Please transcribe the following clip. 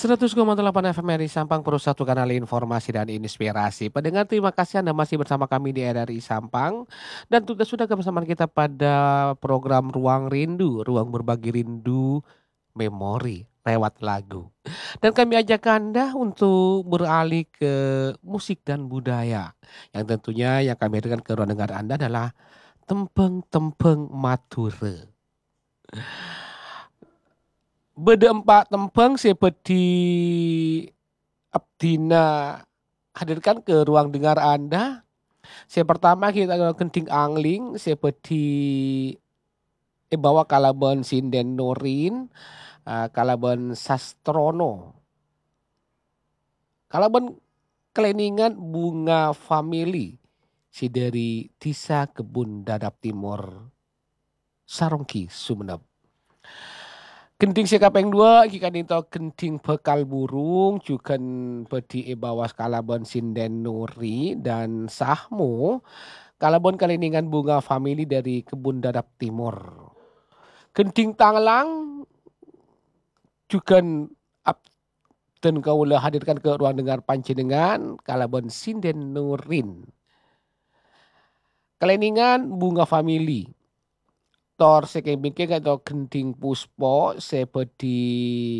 100,8 FM RRI Sampang, Satu Kanal Informasi dan Inspirasi. Pendengar, terima kasih Anda masih bersama kami di RRI Sampang. Dan sudah kebersamaan kita pada program Ruang Rindu, ruang berbagi rindu, memori lewat lagu. Dan kami ajak Anda untuk beralih ke musik dan budaya. Yang tentunya yang kami hadirkan ke ruang dengar Anda adalah Tempeng-Tempeng Mature. Bede empat tempeng seperti Abdina hadirkan ke ruang dengar Anda. Yang pertama kita kenting angling seperti bawa kalaban sinden norin, kalaban sastrono, kalaban keleningan bunga family si dari Tisa Kebun Dadap Timur Sarongki Sumeneb. Genting sekapeng dua, jika dito genting bekal burung, juga pedi bawas kalabon sinden nuri dan sahmu, kalabon kaliningan bunga family dari kebun dadap timur. Genting tanglang, juga dan kaulah hadirkan ke ruang dengar panjenengan, kalabon sinden nurin. Kaliningan bunga family. Tor sekebingke atau genting puspo seperti